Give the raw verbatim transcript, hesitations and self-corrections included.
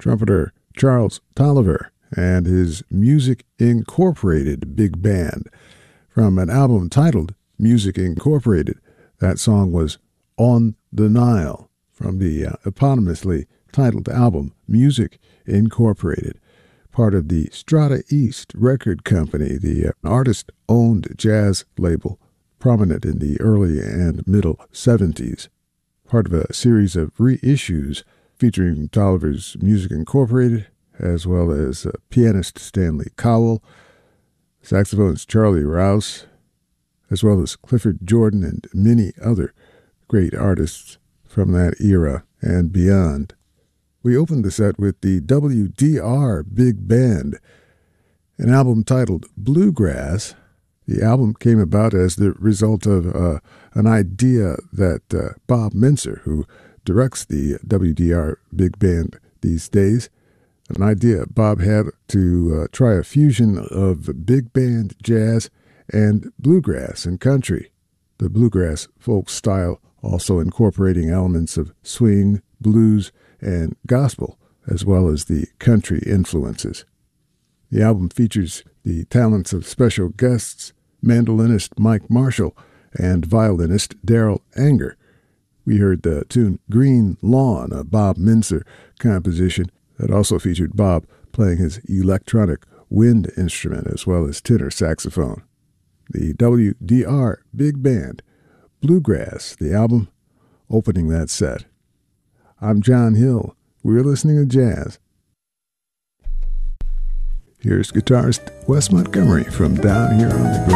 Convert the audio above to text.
trumpeter Charles Tolliver and his Music Incorporated Big Band. From an album titled Music Incorporated, that song was On the Nile from the uh, eponymously titled album Music Incorporated, part of the Strata East Record Company, the uh, artist-owned jazz label prominent in the early and middle seventies, part of a series of reissues featuring Tolliver's Music Incorporated, as well as uh, pianist Stanley Cowell, saxophonist Charlie Rouse, as well as Clifford Jordan and many other great artists from that era and beyond. We opened the set with the W D R Big Band, an album titled Bluegrass. The album came about as the result of uh, an idea that uh, Bob Mincer, who directs the W D R Big Band these days, an idea Bob had to uh, try a fusion of big band jazz and bluegrass and country. The bluegrass folk style also incorporating elements of swing, blues, and gospel, as well as the country influences. The album features the talents of special guests, mandolinist Mike Marshall and violinist Darrell Anger. We heard the tune Green Lawn, a Bob Mincer composition that also featured Bob playing his electronic wind instrument as well as tenor saxophone. The W D R Big Band, Bluegrass, the album, opening that set. I'm John Hill. We're listening to jazz. Here's guitarist Wes Montgomery from down here on the ground.